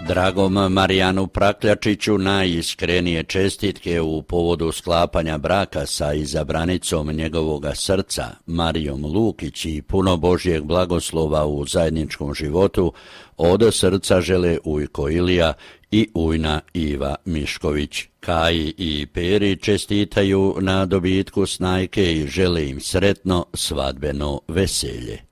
Dragom Marijanu Prakljačiću najiskrenije čestitke u povodu sklapanja braka sa izabranicom njegovoga srca, Marijom Lukić, i puno Božjeg blagoslova u zajedničkom životu od srca žele Ujko Ilija i ujna Iva Mišković. Kaji i Peri čestitaju na dobitku snajke i žele im sretno svadbeno veselje.